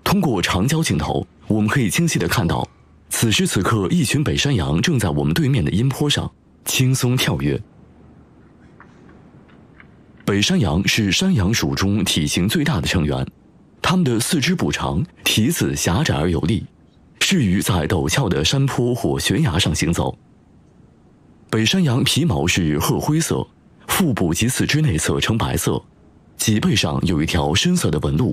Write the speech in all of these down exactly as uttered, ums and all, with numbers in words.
通过长焦镜头，我们可以清晰地看到，此时此刻，一群北山羊正在我们对面的阴坡上轻松跳跃。北山羊是山羊属中体型最大的成员，它们的四肢不长，蹄子狭窄而有力，适于在陡峭的山坡或悬崖上行走。北山羊皮毛是褐灰色，腹部及四肢内侧呈白色，脊背上有一条深色的纹路。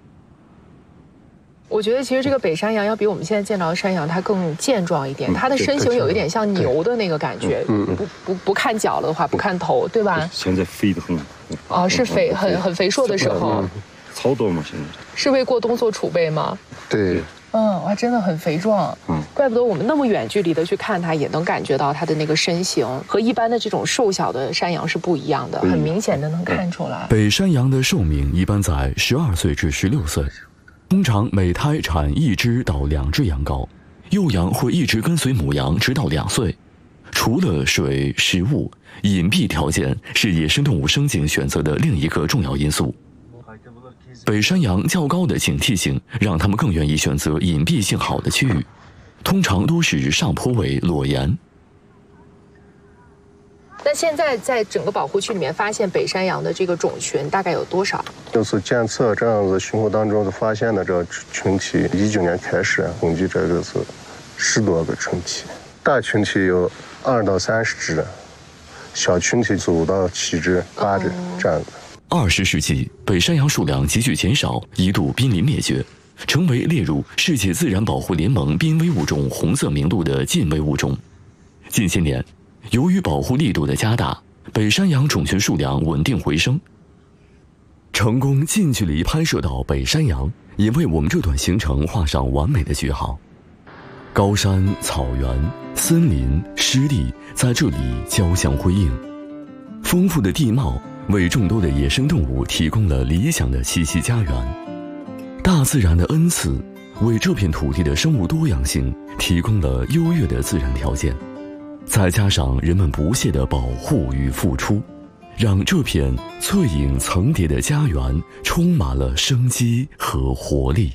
我觉得其实这个北山羊要比我们现在见到的山羊它更健壮一点，它的身形有一点像牛的那个感觉。嗯，不不不看脚的话，不看头，对吧？ 现在肥得很。 哦，是肥很很肥硕的时候。 草多吗？现在是为过冬做储备吗？ 对。 嗯，哇，真的很肥壮。嗯，怪不得我们那么远距离的去看它，也能感觉到它的那个身形和一般的这种瘦小的山羊是不一样的，很明显的能看出来。 北山羊的寿命一般在十二岁至十六岁。通常每胎产一只到两只羊羔，幼羊会一直跟随母羊直到两岁。除了水、食物，隐蔽条件是野生动物生境选择的另一个重要因素。北山羊较高的警惕性让它们更愿意选择隐蔽性好的区域，通常都是上坡位裸岩。 那现在在整个保护区里面发现北山羊的这个种群大概有多少？ 就是检测这样子巡护当中发现的这个群体，一九年开始，共计这个是十多个群体，大群体有二到三十只，小群体是五到七只、八只这样子。 二十世纪，北山羊数量急剧减少，一度濒临灭绝，成为列入世界自然保护联盟濒危物种红色名录的近危物种。近些年，由于保护力度的加大，北山羊种群数量稳定回升。成功近距离拍摄到北山羊，也为我们这段行程画上完美的句号。高山、草原、森林、湿地在这里交相辉映，丰富的地貌为众多的野生动物提供了理想的栖息家园。大自然的恩赐为这片土地的生物多样性提供了优越的自然条件。再加上人们不懈的保护与付出，让这片翠影层叠的家园充满了生机和活力。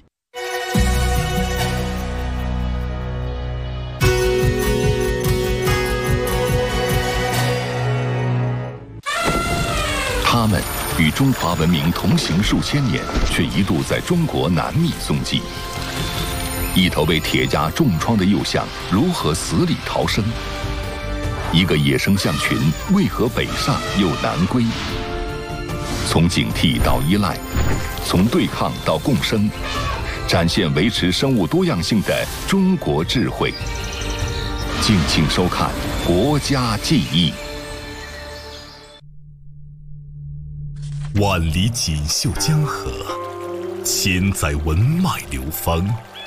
他们与中华文明同行数千年，却一度在中国难觅踪迹。一头被铁夹重创的幼象如何死里逃生？一个野生象群为何北上又南归？从警惕到依赖，从对抗到共生，展现维持生物多样性的中国智慧。敬请收看《国家记忆》。 万里锦绣江河，千载文脉流芳。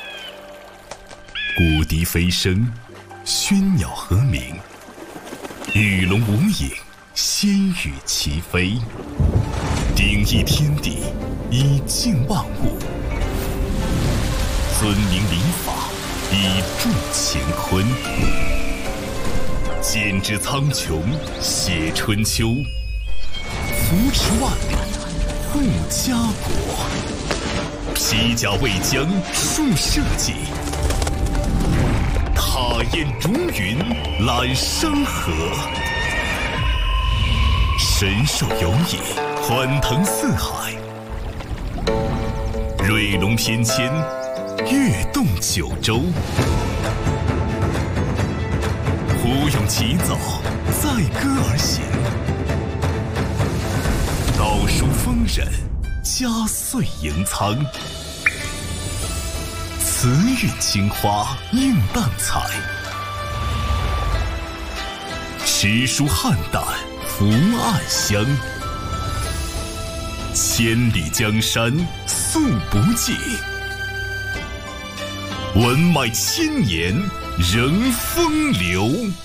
古笛飞声，喧鸟和鸣。与龙无影，仙羽齐飞。鼎益天地，以静万物。尊明礼法，以助乾坤。剪纸苍穹，写春秋。扶持万里，护家国。披甲为疆，树社稷。踏烟逐云，揽山河。神兽游弋，欢腾四海。瑞龙翩跹，跃动九州。虎勇齐走，载歌而行。道书丰稔，家岁盈仓。慈韵青花映淡彩，诗书汉胆福暗香。千里江山素不尽，文脉千年仍风流。